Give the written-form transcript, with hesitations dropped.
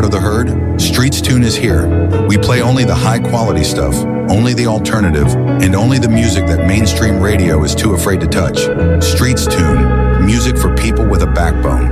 part of the herd? Streets Tune is here. We play only the high-quality stuff, only the alternative, and only the music that mainstream radio is too afraid to touch. Streets Tune, music for people with a backbone.